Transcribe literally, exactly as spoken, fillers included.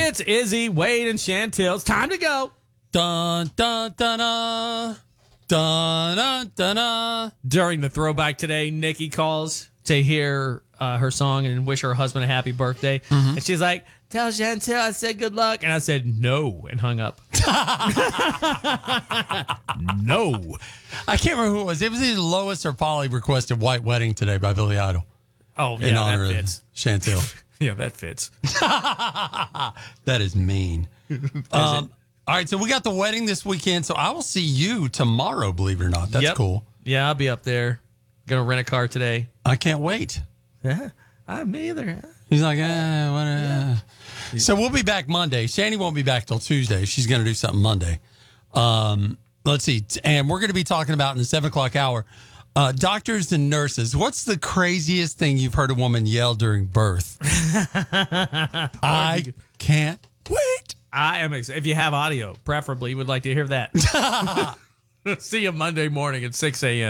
It's Izzy, Wade, and Chantel. It's time to go. Dun, dun, dun, dun. Dun, dun, dun, dun. During the throwback today, Nikki calls to hear uh, her song and wish her husband a happy birthday. Mm-hmm. And she's like, tell Chantel I said good luck. And I said no and hung up. No. I can't remember who it was. It was either Lois or Polly requested White Wedding today by Billy Idol. Oh, in yeah, honor that of fits. Chantel. Yeah, that fits. That is mean. um, all right, so we got the wedding this weekend, so I will see you tomorrow, believe it or not. That's Yep. cool. Yeah, I'll be up there. Gonna rent a car today. I can't wait. Yeah, I me either. He's like, eh, what, uh. So we'll be back Monday. Shanny won't be back till Tuesday. She's going to do something Monday. Um, let's see. And we're going to be talking about in the seven o'clock hour, uh, doctors and nurses. What's the craziest thing you've heard a woman yell during birth? I can't wait. I am excited. If you have audio, preferably, would like to hear that. See you Monday morning at six a.m.